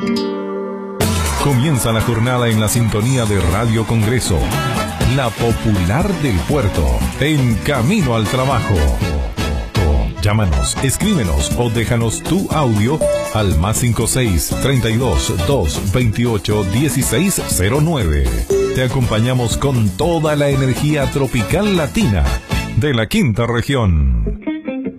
Comienza la jornada en la sintonía de Radio Congreso, la popular del puerto, en camino al trabajo. Llámanos, escríbenos o déjanos tu audio al +56 32 228 1609. Te acompañamos con toda la energía tropical latina de la quinta región.